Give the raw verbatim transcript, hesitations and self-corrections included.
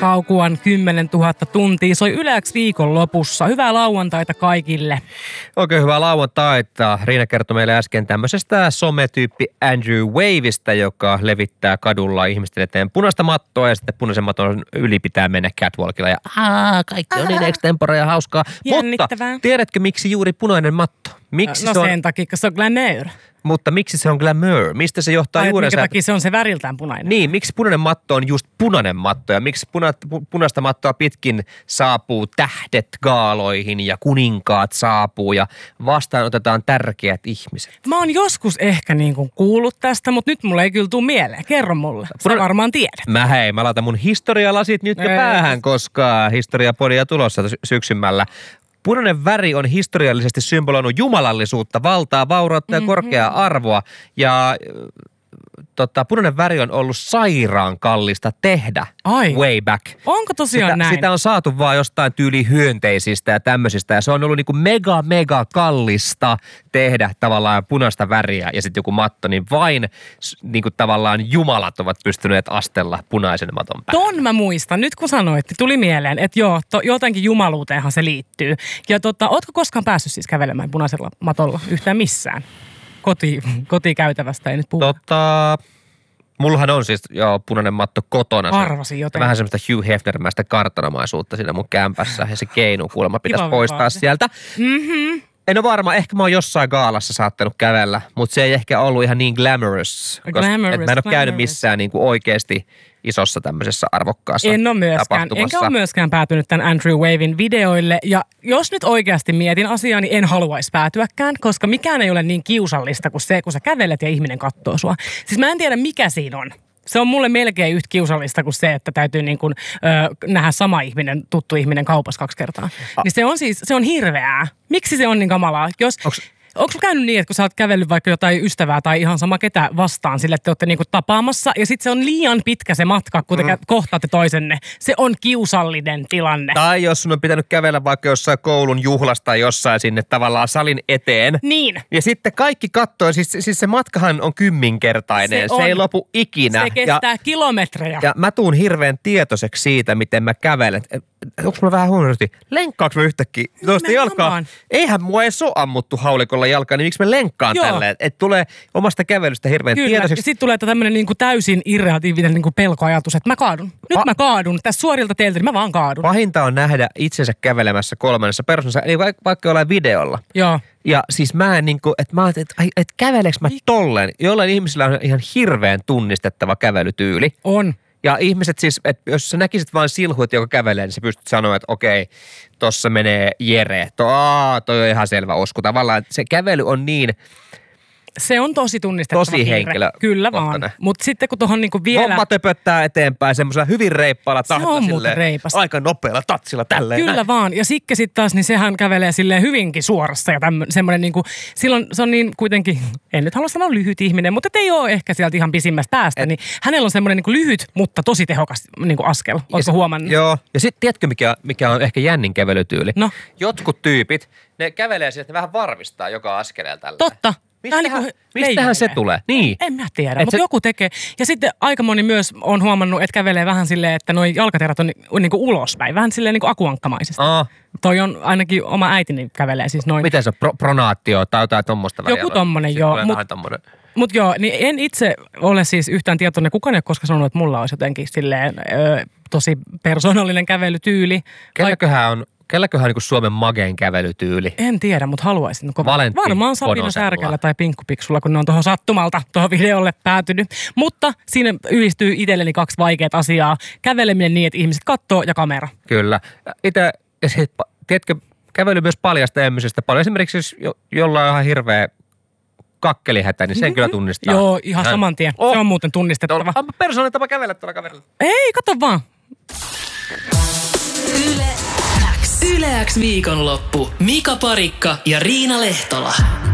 Kaukuan kymmenen tuhatta tuntia soi Yle X viikon lopussa. Hyvää lauantaita kaikille. Oikein hyvää lauantaita. Riina kertoi meille äsken tämmöisestä sometyyppi Andrew Waveista, joka levittää kadulla ihmisten eteen punaista mattoa ja sitten punaisen maton yli pitää mennä catwalkilla. Ja aah, kaikki on niin extempore ja hauskaa. Mutta tiedätkö, miksi juuri punainen matto? Miksi no se on... sen takia, kun se on glamour. Mutta miksi se on glamour? Mistä se johtaa Ai, juurensa? minkä takia se on se väriltään punainen? Niin, miksi punainen matto on just punainen matto ja miksi puna, pu, punaista mattoa pitkin saapuu tähdet gaaloihin ja kuninkaat saapuu ja vastaanotetaan tärkeät ihmiset? Mä oon joskus ehkä niin kuin kuullut tästä, mutta nyt mulle ei kyllä tule mieleen. Kerro mulle. Sä Puna... varmaan tiedät. Mä hei, mä laitan mun historialasit nyt jo päähän, koska historiapodia tulossa syksymällä. Punainen väri on historiallisesti symboloinut jumalallisuutta, valtaa, vaurautta ja mm-hmm. korkeaa arvoa. Ja tota, punainen väri on ollut sairaan kallista tehdä Ai. way back. Onko tosiaan sitä, näin? Sitä on saatu vaan jostain tyyli hyönteisistä ja tämmöisistä. Ja se on ollut niinku mega, mega kallista tehdä tavallaan punaista väriä ja sitten joku matto. Niin vain niinku tavallaan jumalat ovat pystyneet astella punaisen maton päälle. Ton mä muistan. Nyt kun sanoit, niin tuli mieleen, että joo, to, jotenkin jumaluuteenhan se liittyy. Ja tota, ootko koskaan päässyt siis kävelemään punaisella matolla yhtään missään? Koti, kotikäytävästä ei nyt puhuta. Tota, mullahan on siis jo punainen matto kotona. Arvasin jotenkin. Vähän semmoista Hugh Hefnermäistä kartanomaisuutta siinä mun kämpässä ja se keinu kuulemma pitäisi poistaa vaate. Sieltä. Mhm. En ole varma, ehkä mä oon jossain gaalassa saattanut kävellä, mutta se ei ehkä ollut ihan niin glamorous. Glamorous, koska mä en ole käynyt missään niin kuin oikeasti isossa tämmöisessä arvokkaassa En ole myöskään, enkä ole myöskään päätynyt tämän Andrew Waven videoille. Ja jos nyt oikeasti mietin asiaa, niin en haluaisi päätyäkään, koska mikään ei ole niin kiusallista kuin se, kun sä kävelet ja ihminen katsoo sua. Siis mä en tiedä, mikä siinä on. Se on mulle melkein yhtä kiusallista kuin se, että täytyy niin kuin, ö, nähdä sama ihminen, tuttu ihminen kaupassa kaksi kertaa. Ah. Niin se on siis, se on hirveää. Miksi se on niin kamalaa? Jos... Onks... Onko käynyt niin, että kun sä oot kävellyt vaikka jotain ystävää tai ihan sama ketä vastaan sille, että te olette niinku tapaamassa ja sitten se on liian pitkä se matka, kun te mm. kohtaatte toisenne. Se on kiusallinen tilanne. Tai jos sun on pitänyt kävellä vaikka jossain koulun juhlasta jossain sinne tavallaan salin eteen. Niin. Ja sitten kaikki kattoo, siis, siis se matkahan on kymminkertainen. Se, se ei lopu ikinä. Se kestää ja, kilometrejä. Ja mä tuun hirveän tietoiseksi siitä, miten mä kävelen. Onko mulla vähän huonosti? Lenkkaanko mä yhtäkkiä tuosta jalkaa? Eihän mua ei ole ammuttu haulikolla jalkaa, niin miksi mä lenkkaan Joo. tälleen? Että tulee omasta kävelystä hirveän Kyllä. tietoiseksi. Ja sitten tulee tämmöinen niinku täysin irreatiivinen niinku pelkoajatus, että mä kaadun. Nyt pa- mä kaadun. Tässä suorilta teiltä, niin mä vaan kaadun. Pahinta on nähdä itsensä kävelemässä kolmannessa persoonassa, eli vaikka jollain videolla. Joo. Ja siis mä en niinku, että mä että et, et käveleekö mä tolleen? Jollain ihmisillä on ihan hirveän tunnistettava kävelytyyli. On. Ja ihmiset siis, että jos sä näkisit vain silhuit, joka kävelee, niin sä pystyt sanoa, että okei, tossa menee Jere. To, aa, toi on ihan selvä osku. Tavallaan se kävely on niin... Se on tosi tunnistettava Tosi henkilö. Kyllä vaan. Mutta sitten kun tuohon niinku vielä... Homma töpöttää eteenpäin semmoisella hyvin reippaalla tahdilla. Se on muuten reipas. Aika nopealla tatsilla tälleen. Kyllä näin. Vaan. Ja Sikke sitten taas, niin sehän kävelee silleen hyvinkin suorassa. Ja tämmöinen semmoinen niinku... Silloin se on niin kuitenkin... En nyt halua sanoa lyhyt ihminen, mutta ei ole ehkä sieltä ihan pisimmästä päästä. Et, niin hänellä on semmoinen niinku lyhyt, mutta tosi tehokas niinku askel. Oletko huomannut? Joo. Ja sitten tiedätkö, mikä, mikä on ehkä jännin kävelytyyli? No. Jotkut tyypit, ne kävelee sieltä, ne vähän varvistaa joka askeleella tälleen. Totta. Mistähän, mistähän se tulee? Niin. En mä tiedä, mutta se... joku tekee. Ja sitten aika moni myös on huomannut, että kävelee vähän silleen, että noi jalkaterät on ni- niinku ulospäin. Vähän silleen niinku akuankkamaisesti. Aa. Toi on ainakin oma äitini kävelee siis noin. Miten se on? Pro- pronaatio tai jotain tommoista väliä? Joku tommonen, joo. Mut, mut joo, niin en itse ole siis yhtään tietoinen. Kukaan ei ole koskaan sanonut, että mulla olisi jotenkin silleen ö, tosi persoonallinen kävelytyyli. Kelläköhän on... Kelläköhän on niin kuin Suomen magein kävelytyyli? En tiedä, mutta haluaisin. Valentti Varmaan Sabina Särkällä tai Pinkkupiksulla, kun ne on tuohon sattumalta tuohon videolle päätynyt. Mutta siinä yhdistyy itselleni kaksi vaikeat asiaa. Käveleminen niin, että ihmiset katsoo ja kamera. Kyllä. Itse, ja sit, tiedätkö, kävely myös paljasta ihmisestä paljon. Esimerkiksi jos jo, jollain on ihan hirveä kakkelihätä, niin sen mm-hmm. kyllä tunnistaa. Joo, ihan saman tien. Oh. Se on muuten tunnistettava. On persoonallinen tapa kävellä tuolla kaverilla. Ei, kato vaan. Yle X. Yle X viikonloppu. Mika Parikka ja Riina Lehtola.